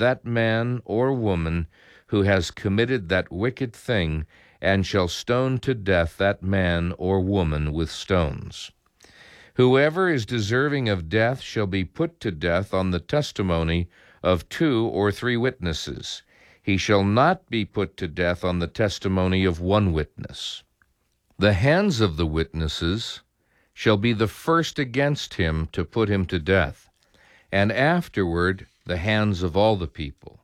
that man or woman who has committed that wicked thing, and shall stone to death that man or woman with stones. Whoever is deserving of death shall be put to death on the testimony of 2 or 3 witnesses. He shall not be put to death on the testimony of 1 witness. The hands of the witnesses shall be the first against him to put him to death, and afterward the hands of all the people.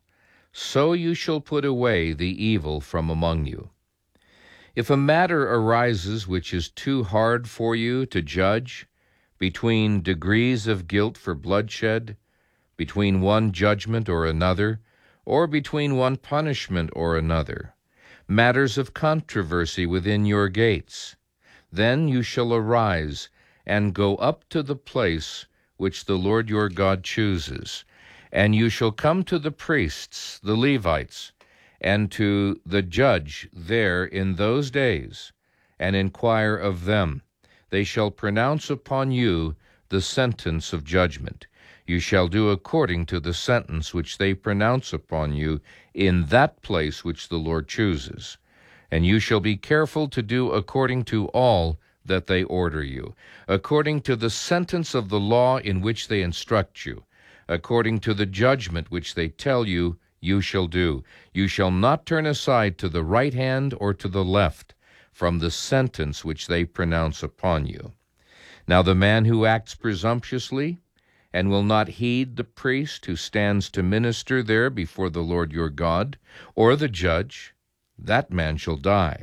So you shall put away the evil from among you. If a matter arises which is too hard for you to judge, between degrees of guilt for bloodshed, between one judgment or another, or between one punishment or another, matters of controversy within your gates, then you shall arise and go up to the place which the Lord your God chooses, and you shall come to the priests, the Levites, and to the judge there in those days, and inquire of them. They shall pronounce upon you the sentence of judgment. You shall do according to the sentence which they pronounce upon you in that place which the Lord chooses. And you shall be careful to do according to all that they order you, according to the sentence of the law in which they instruct you, according to the judgment which they tell you, you shall do. You shall not turn aside to the right hand or to the left from the sentence which they pronounce upon you. Now the man who acts presumptuously and will not heed the priest who stands to minister there before the Lord your God, or the judge, that man shall die.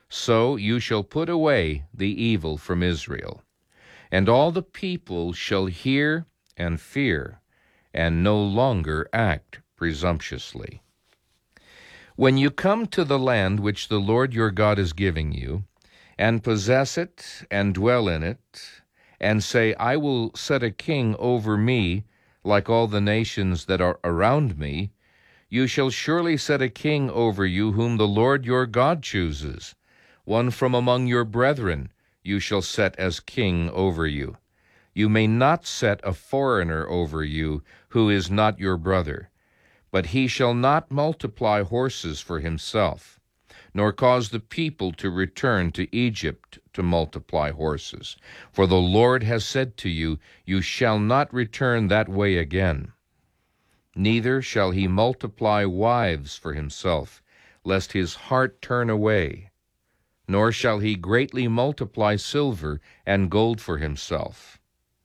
So you shall put away the evil from Israel. And all the people shall hear and fear, and no longer act presumptuously. When you come to the land which the Lord your God is giving you, and possess it, and dwell in it, and say, I will set a king over me, like all the nations that are around me, you shall surely set a king over you whom the Lord your God chooses. One from among your brethren you shall set as king over you. You may not set a foreigner over you who is not your brother. But he shall not multiply horses for himself, nor cause the people to return to Egypt to multiply horses. For the Lord has said to you, you shall not return that way again. Neither shall he multiply wives for himself, lest his heart turn away. Nor shall he greatly multiply silver and gold for himself.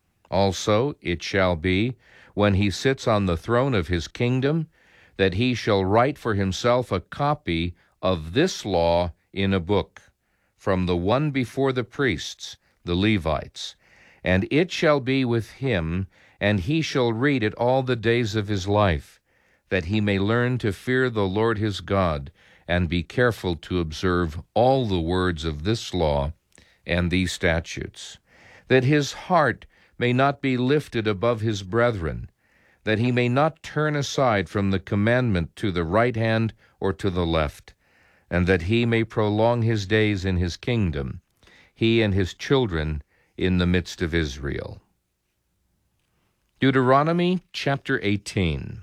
Also it shall be, when he sits on the throne of his kingdom, that he shall write for himself a copy of this law in a book, from the one before the priests, the Levites. And it shall be with him, and he shall read it all the days of his life, that he may learn to fear the Lord his God, and be careful to observe all the words of this law and these statutes, that his heart may not be lifted above his brethren, that he may not turn aside from the commandment to the right hand or to the left, and that he may prolong his days in his kingdom, he and his children in the midst of Israel. Deuteronomy chapter 18.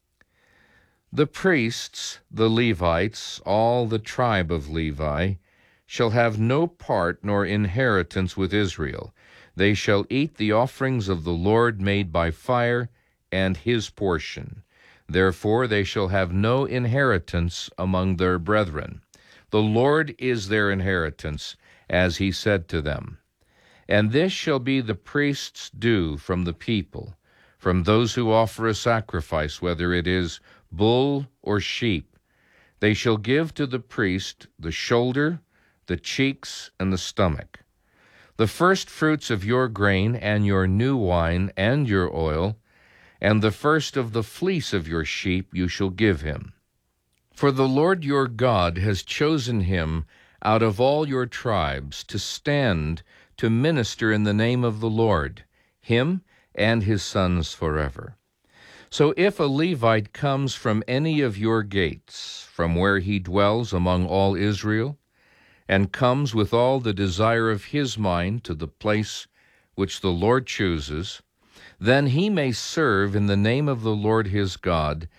The priests, the Levites, all the tribe of Levi, shall have no part nor inheritance with Israel. They shall eat the offerings of the Lord made by fire, and his portion. Therefore they shall have no inheritance among their brethren. The Lord is their inheritance, as he said to them. And this shall be the priest's due from the people, from those who offer a sacrifice, whether it is bull or sheep. They shall give to the priest the shoulder, the cheeks, and the stomach. The first fruits of your grain, and your new wine, and your oil, and the first of the fleece of your sheep you shall give him. For the Lord your God has chosen him out of all your tribes to stand to minister in the name of the Lord, him and his sons forever. So if a Levite comes from any of your gates, from where he dwells among all Israel, and comes with all the desire of his mind to the place which the Lord chooses, then he may serve in the name of the Lord his God